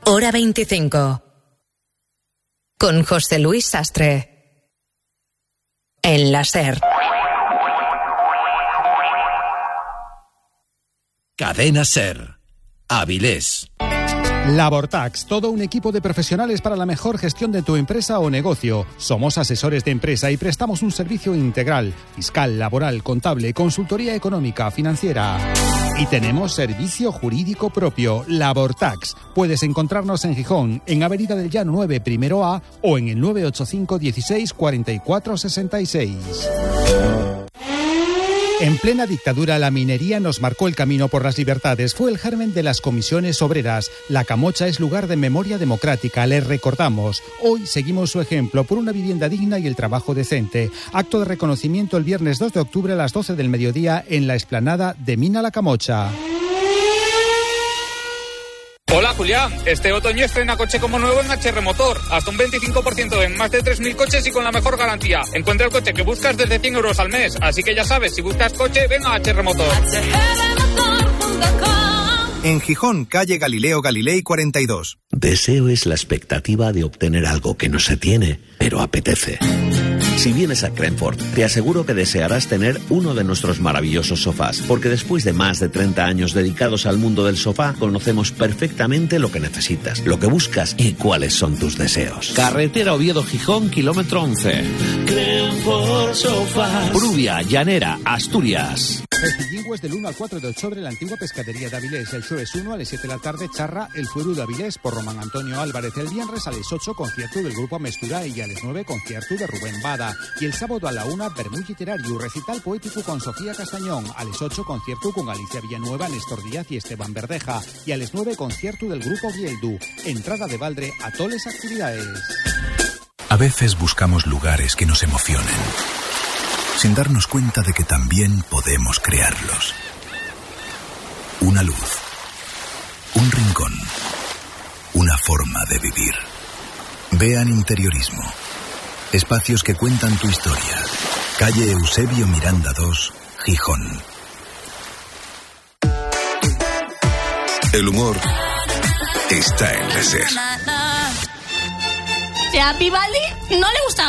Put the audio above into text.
Hora 25. Con José Luis Sastre. En la SER. Cadena SER. Avilés. Labortax, todo un equipo de profesionales para la mejor gestión de tu empresa o negocio. Somos asesores de empresa y prestamos un servicio integral, fiscal, laboral, contable, consultoría económica, financiera. Y tenemos servicio jurídico propio, Labortax. Puedes encontrarnos en Gijón, en Avenida del Llano 9, primero A, o en el 985 16 44 66. En plena dictadura, la minería nos marcó el camino por las libertades. Fue el germen de las comisiones obreras. La Camocha es lugar de memoria democrática, les recordamos. Hoy seguimos su ejemplo por una vivienda digna y el trabajo decente. Acto de reconocimiento el viernes 2 de octubre a las 12 del mediodía en la explanada de Mina La Camocha. Hola Julián, este otoño estrena coche como nuevo en HR Motor. Hasta un 25% en más de 3.000 coches y con la mejor garantía. Encuentra el coche que buscas desde 100 euros al mes. Así que ya sabes, si buscas coche, ven a HR Motor. En Gijón, calle Galileo Galilei 42. Deseo es la expectativa de obtener algo que no se tiene, pero apetece. Si vienes a Crenford, te aseguro que desearás tener uno de nuestros maravillosos sofás, porque después de más de 30 años dedicados al mundo del sofá, conocemos perfectamente lo que necesitas, lo que buscas y cuáles son tus deseos. Carretera Oviedo-Gijón, kilómetro 11. Crenford Sofás. Prubia, Llanera, Asturias. Festillingües del 1 al 4 de octubre en la antigua pescadería de Avilés. El jueves 1 a las 7 de la tarde, charra El Fuero de Avilés por Román Antonio Álvarez. El viernes a las 8, concierto del grupo Mestura, y a las 9, concierto de Rubén Bada. Y el sábado a la 1, vermú literario, recital poético con Sofía Castañón. A las 8, concierto con Alicia Villanueva, Néstor Díaz y Esteban Verdeja. Y a las 9, concierto del grupo Bieldu. Entrada de Valdre a toles actividades. A veces buscamos lugares que nos emocionen, sin darnos cuenta de que también podemos crearlos. Una luz, un rincón, una forma de vivir. Vean Interiorismo. Espacios que cuentan tu historia. Calle Eusebio Miranda 2, Gijón. El humor está en la SER. A Vivaldi no le gusta